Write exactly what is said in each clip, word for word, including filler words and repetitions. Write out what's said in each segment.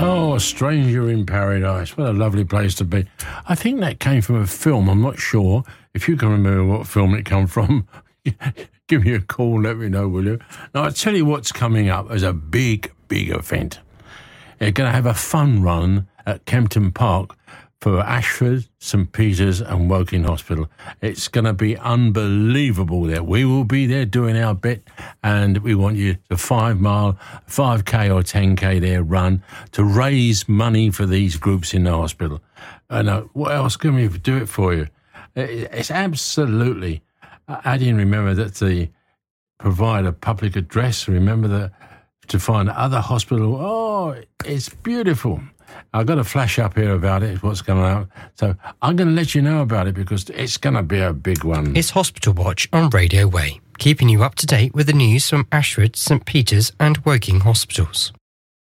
Oh, Stranger in Paradise. What a lovely place to be. I think that came from a film. I'm not sure. If you can remember what film it came from, give me a call, let me know, will you? Now, I'll tell you what's coming up as a big, big event. They're going to have a fun run at Kempton Park for Ashford, St Peters and Woking Hospital. It's going to be unbelievable there. We will be there doing our bit, and we want you to five mile, five K or ten K there run to raise money for these groups in the hospital. And uh, what else can we do it for you? It's absolutely... I didn't remember that to provide a public address. Remember that to find other hospital. Oh, it's beautiful. I've got a flash up here about it, what's coming out. So I'm going to let you know about it because it's going to be a big one. It's Hospital Watch on Radio Way, keeping you up to date with the news from Ashford, St Peters and Woking hospitals.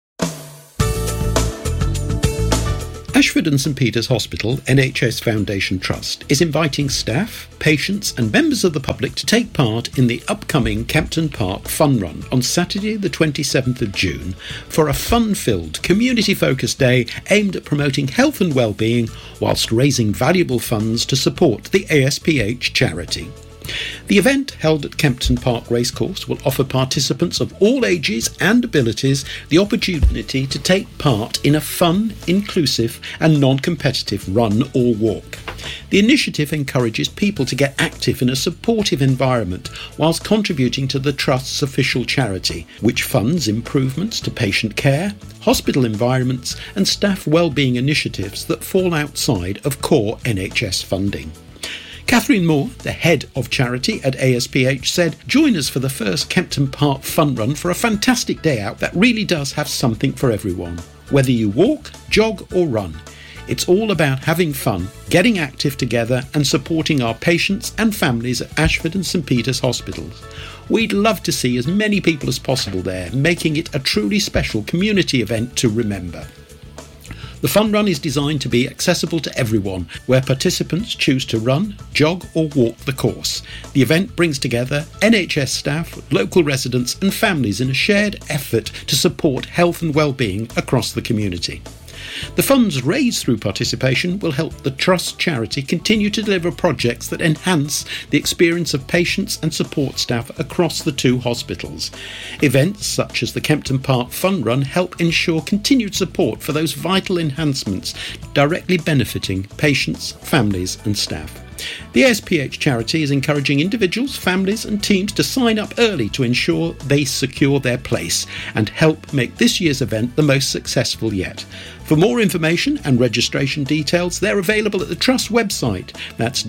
Ashford and St Peters Hospital N H S Foundation Trust is inviting staff, patients and members of the public to take part in the upcoming Kempton Park Fun Run on Saturday the twenty-seventh of June for a fun-filled, community-focused day aimed at promoting health and well-being whilst raising valuable funds to support the A S P H charity. The event, held at Kempton Park Racecourse, will offer participants of all ages and abilities the opportunity to take part in a fun, inclusive and non-competitive run or walk. The initiative encourages people to get active in a supportive environment whilst contributing to the Trust's official charity, which funds improvements to patient care, hospital environments and staff wellbeing initiatives that fall outside of core N H S funding. Catherine Moore, the head of charity at A S P H, said, "Join us for the first Kempton Park Fun Run for a fantastic day out that really does have something for everyone. Whether you walk, jog or run, it's all about having fun, getting active together and supporting our patients and families at Ashford and St Peters hospitals. We'd love to see as many people as possible there, making it a truly special community event to remember." The fun run is designed to be accessible to everyone, where participants choose to run, jog or walk the course. The event brings together N H S staff, local residents and families in a shared effort to support health and well-being across the community. The funds raised through participation will help the Trust charity continue to deliver projects that enhance the experience of patients and support staff across the two hospitals. Events such as the Kempton Park Fun Run help ensure continued support for those vital enhancements directly benefiting patients, families and staff. The A S P H charity is encouraging individuals, families and teams to sign up early to ensure they secure their place and help make this year's event the most successful yet. For more information and registration details, they're available at the Trust website. That's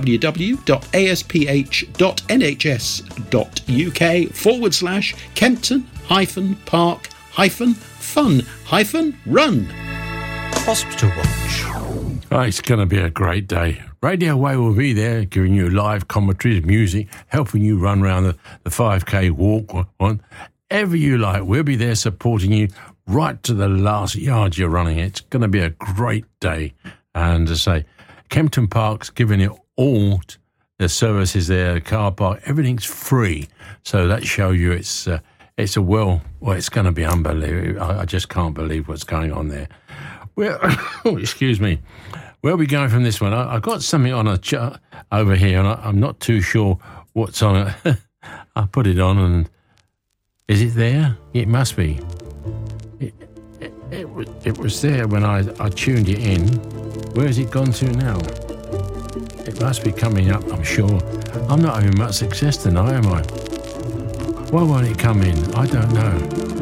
www.asph.nhs.uk forward slash Kempton hyphen Park hyphen Fun hyphen Run. Hospital Watch. Oh, it's going to be a great day. Radio Way will be there giving you live commentaries, music, helping you run around the, the five K walk, whatever you like. We'll be there supporting you right to the last yard you're running. It's going to be a great day. And to say, Kempton Park's giving it all, the services there, the car park, everything's free. So that shows you it's uh, it's a well, well, it's going to be unbelievable. I, I just can't believe what's going on there. Well, oh, excuse me. Where are we going from this one? I, I've got something on a chart over here, and I, I'm not too sure what's on it. I put it on, and is it there? It must be. It, it, it, was, it was there when I, I tuned it in. Where has it gone to now? It must be coming up, I'm sure. I'm not having much success tonight, am I? Why won't it come in? I don't know.